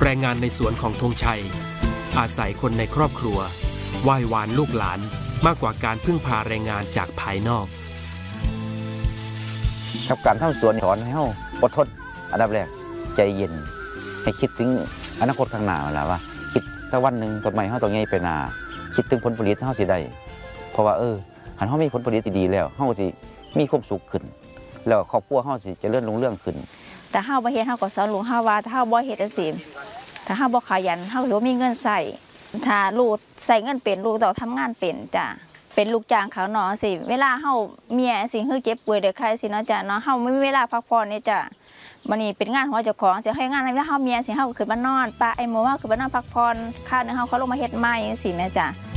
แรงงานในสวนของธงชัยอาศัยคนในครอบครัวไหว้วานลูกหลานมากกว่าการพึ่งพาแรงงานจากภายนอกกับการทำสวนสอนให้เราอดทนอันดับแรกใจเย็นให้คิดถึงอนาคตข้างหน้าแล้วว่าคิดสักวันหนึ่งต้นไม้เราต้องใหญ่ไปหน้าคิดถึงผลผลิตเราสิได้เพราะว่าหันเรามีผลผลิตดีแล้วเราสิมีความสุขขึ้นแล้วครอบครัวเราสิเจริญรุ่งเรืองขึ้นแต่เฮาบ่เฮ็ดเฮาก็สอนลูกเฮาว่าถ้าเฮาบ่เฮ็ดจังซี่ถ้าเฮาบ่ขยันเฮาสิบ่มีเงินใช้ถ้าลูกใช้เงินเป็นลูกต้องทำงานเป็นจ้ะเป็นลูกจ้างเขาเนาะสิเวลาเฮาเมียสิเฮาเจ็บป่วยเด้อใครสิเนาะจ้ะเนาะเฮาไม่มีเวลาพักผ่อนนี่จ้ะมื้อนี้เป็นงานของเจ้าของสิให้งานให้เฮาเมียสิเฮาขึ้นมานอนป้าไอ้หมู่เฮาขึ้นมานอนพักผ่อนข้าวนึงเฮาเขาลงมาเฮ็ดใหม่จังซี่แม่จ้ะ